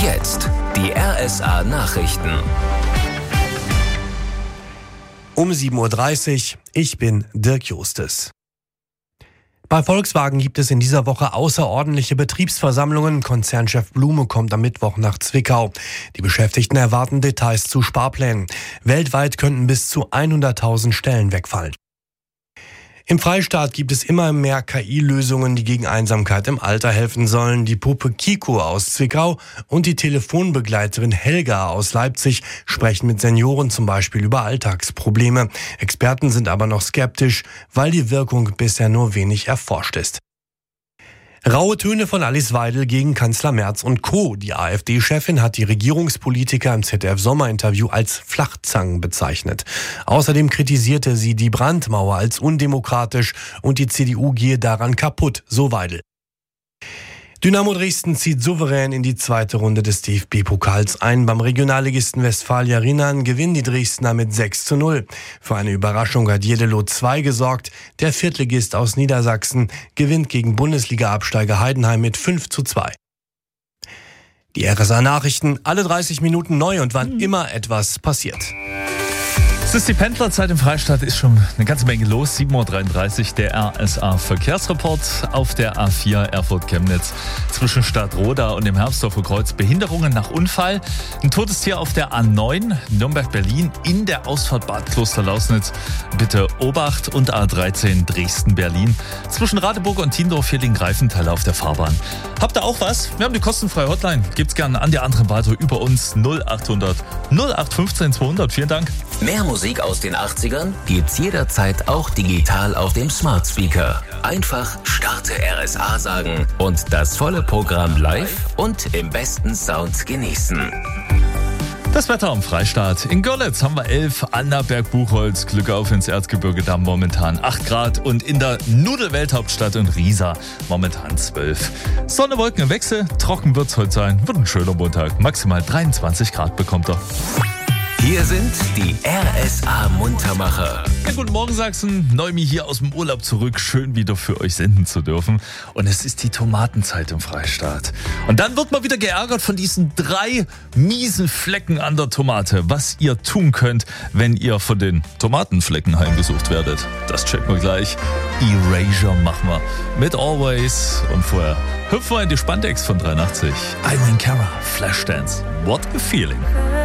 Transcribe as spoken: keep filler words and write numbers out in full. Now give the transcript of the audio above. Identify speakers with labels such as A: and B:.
A: jetzt die R S A Nachrichten.
B: Um sieben Uhr dreißig, ich bin Dirk Justes. Bei Volkswagen gibt es in dieser Woche außerordentliche Betriebsversammlungen. Konzernchef Blume kommt am Mittwoch nach Zwickau. Die Beschäftigten erwarten Details zu Sparplänen. Weltweit könnten bis zu hunderttausend Stellen wegfallen. Im Freistaat gibt es immer mehr K I-Lösungen, die gegen Einsamkeit im Alter helfen sollen. Die Puppe Kiko aus Zwickau und die Telefonbegleiterin Helga aus Leipzig sprechen mit Senioren zum Beispiel über Alltagsprobleme. Experten sind aber noch skeptisch, weil die Wirkung bisher nur wenig erforscht ist. Raue Töne von Alice Weidel gegen Kanzler Merz und Co. Die AfD-Chefin hat die Regierungspolitiker im Z D F-Sommerinterview als Flachzangen bezeichnet. Außerdem kritisierte sie die Brandmauer als undemokratisch und die C D U gehe daran kaputt, so Weidel. Dynamo Dresden zieht souverän in die zweite Runde des D F B-Pokals ein. Beim Regionalligisten Westfalia Rinnan gewinnen die Dresdner mit sechs zu null. Für eine Überraschung hat Jedelo zwei gesorgt. Der Viertligist aus Niedersachsen gewinnt gegen Bundesliga-Absteiger Heidenheim mit fünf zu zwei. Die R S A-Nachrichten, alle dreißig Minuten neu und wann immer etwas passiert.
C: Es ist die Pendlerzeit im Freistaat, ist schon eine ganze Menge los. sieben Uhr dreiunddreißig, der R S A-Verkehrsreport auf der A vier Erfurt-Chemnitz zwischen Stadtroda und dem Hermsdorfer Kreuz. Behinderungen nach Unfall. Ein totes Tier auf der A neun Nürnberg-Berlin in der Ausfahrt Bad Kloster-Lausnitz. Bitte Obacht. Und A dreizehn Dresden-Berlin zwischen Radeburg und Tiendorf. Hier liegen Reifenteile auf der Fahrbahn. Habt ihr auch was? Wir haben die kostenfreie Hotline. Gibt's gerne an die anderen weiter über uns. null achthundert null acht fünfzehn zweihundert. Vielen Dank.
A: Mehr Musik aus den achtzigern gibt's jederzeit auch digital auf dem Smart Speaker. Einfach Starte R S A sagen und das volle Programm live und im besten Sound genießen.
C: Das Wetter am Freistaat. In Görlitz haben wir elf, Annaberg-Buchholz, Glück auf ins Erzgebirge, da momentan acht Grad und in der Nudelwelthauptstadt in Riesa momentan zwölf. Sonne, Wolken im Wechsel, trocken wird's heute sein, wird ein schöner Montag, maximal dreiundzwanzig Grad bekommt er.
A: Hier sind die R S A-Muntermacher.
C: Ja, guten Morgen Sachsen, Neumi hier aus dem Urlaub zurück, schön wieder für euch senden zu dürfen. Und es ist die Tomatenzeit im Freistaat. Und dann wird man wieder geärgert von diesen drei miesen Flecken an der Tomate. Was ihr tun könnt, wenn ihr von den Tomatenflecken heimgesucht werdet. Das checken wir gleich. Erasure machen wir mit Always. Und vorher hüpfen wir in die Spandex von dreiundachtzig. Irene Cara, Flashdance. What a feeling.